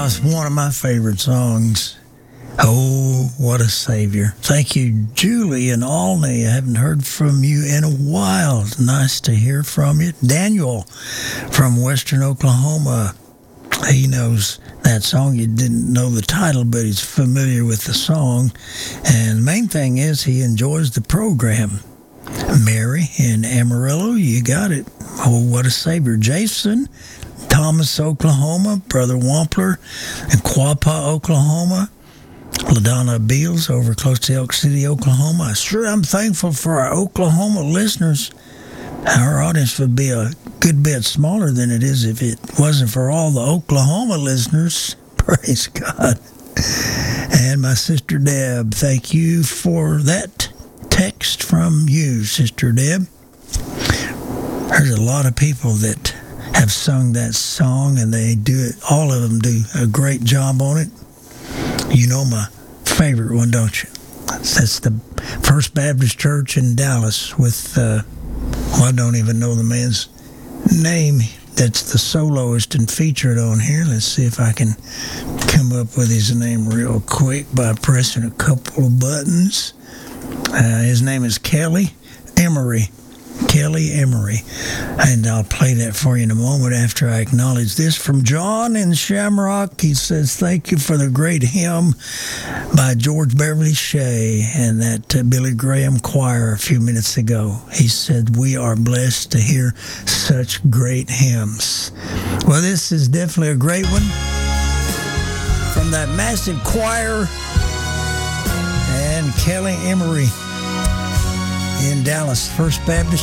It's one of my favorite songs. Oh, what a savior. Thank you, Julie and Alney. I haven't heard from you in a while. Nice to hear from you. Daniel from Western Oklahoma. He knows that song. You didn't know the title, but he's familiar with the song. And the main thing is he enjoys the program. Mary in Amarillo, you got it. Oh, what a savior. Jason, Thomas, Oklahoma. Brother Wampler in Quapaw, Oklahoma. LaDonna Beals over close to Elk City, Oklahoma. I'm thankful for our Oklahoma listeners. Our audience would be a good bit smaller than it is if it wasn't for all the Oklahoma listeners. Praise God. And my sister Deb, thank you for that text from you, Sister Deb. There's a lot of people that have sung that song, and they do it. All of them do a great job on it. You know my favorite one, don't you? That's the First Baptist Church in Dallas with, I don't even know the man's name. That's the soloist and featured on here. Let's see if I can come up with his name real quick by pressing a couple of buttons. His name is Kelly Emery. Kelly Emery. And I'll play that for you in a moment after I acknowledge this from John in Shamrock. He says, thank you for the great hymn by George Beverly Shea and that Billy Graham choir a few minutes ago. He said, we are blessed to hear such great hymns. Well, this is definitely a great one from that massive choir and Kelly Emery in Dallas, First Baptist